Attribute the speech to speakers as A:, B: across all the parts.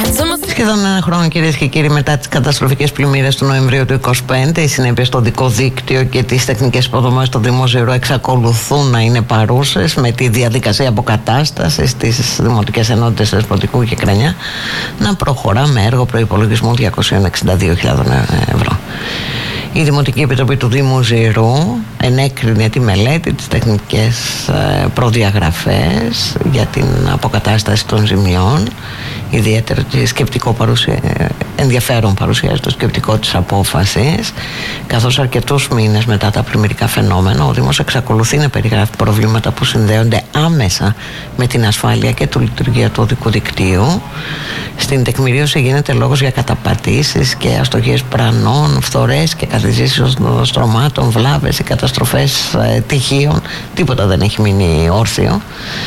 A: Σχεδόν ένα χρόνο, κυρίες και κύριοι, μετά τις καταστροφικές πλημμύρες του Νοεμβρίου του 2025, οι συνέπειες στο οδικό δίκτυο και τις τεχνικές υποδομές στο δημόσιο ροό εξακολουθούν να είναι παρούσες, με τη διαδικασία αποκατάστασης στις δημοτικές ενότητες Δεσποτικού και Κρανιά να προχωρά με έργο προϋπολογισμού 262.000 ευρώ. Η Δημοτική Επιτροπή του Δήμου Ζηρού ενέκρινε τη μελέτη, τις τεχνικές προδιαγραφές για την αποκατάσταση των ζημιών. Ιδιαίτερα ενδιαφέρον παρουσιάζει το σκεπτικό της απόφασης, καθώς αρκετούς μήνες μετά τα πλημμυρικά φαινόμενα ο Δήμος εξακολουθεί να περιγράφει προβλήματα που συνδέονται άμεσα με την ασφάλεια και τη λειτουργία του οδικού δικτύου. Στην τεκμηρίωση γίνεται λόγος για καταπατήσεις και αστοχίες πρανών, φθορές και καθιζήσεις στρωμάτων, βλάβες ή καταστροφές τυχείων. Τίποτα δεν έχει μείνει όρθιο.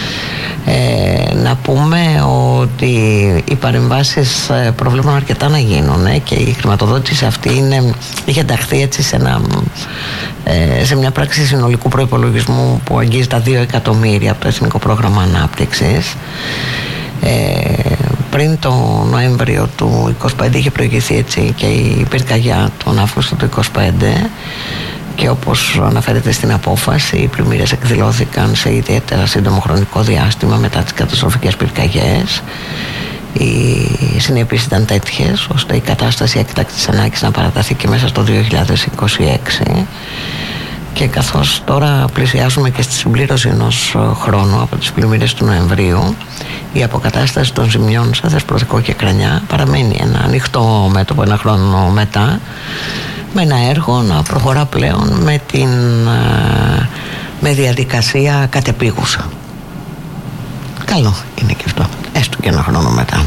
A: Να πούμε ότι οι παρεμβάσεις προβλέπουν αρκετά να γίνουν και η χρηματοδότηση αυτή είχε ενταχθεί έτσι σε μια πράξη συνολικού προϋπολογισμού που αγγίζει τα 2 εκατομμύρια από το Εθνικό Πρόγραμμα Ανάπτυξης. Πριν το Νοέμβριο του 2025 είχε προηγηθεί έτσι και η πυρκαγιά τον Αύγουστο του 2025 και όπως αναφέρεται στην απόφαση, οι πλημμύρες εκδηλώθηκαν σε ιδιαίτερα σύντομο χρονικό διάστημα μετά τις καταστροφικές πυρκαγιές. Οι συνέπειες ήταν τέτοιες ώστε η κατάσταση έκτακτης ανάγκης να παραταθεί και μέσα στο 2026. Και καθώς τώρα πλησιάζουμε και στη συμπλήρωση ενός χρόνου από τις πλημμύρες του Νοεμβρίου, η αποκατάσταση των ζημιών σε Δεσποτικό και Κρανιά παραμένει ένα ανοιχτό μέτωπο ένα χρόνο μετά, με ένα έργο να προχωρά πλέον με διαδικασία κατεπίγουσα. Καλό είναι και αυτό, έστω και ένα χρόνο μετά.